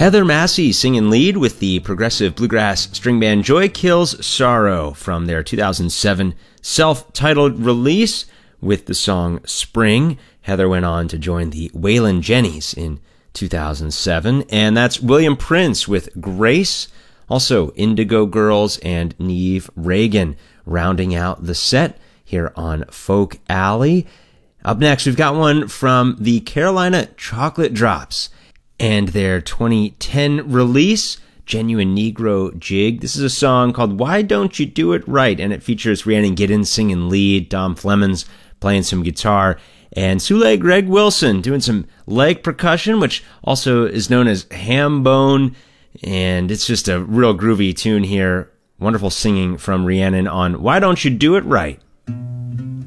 Heather Massey singing lead with the progressive bluegrass string band Joy Kills Sorrow from their 2007 self-titled release with the song Spring. Heather went on to join the Waylon Jennys in 2007, and that's William Prince with Grace, also Indigo Girls and Neve Reagan rounding out the set here on Folk Alley. Up next, we've got one from the Carolina Chocolate Drops and their 2010 release, Genuine Negro Jig. This is a song called Why Don't You Do It Right, and it features Rhiannon Giddens singing lead, Dom Flemons playing some guitar, and Sule Greg Wilson doing some leg percussion, which also is known as ham bone, and it's just a real groovy tune here. Wonderful singing from Rhiannon on Why Don't You Do It Right.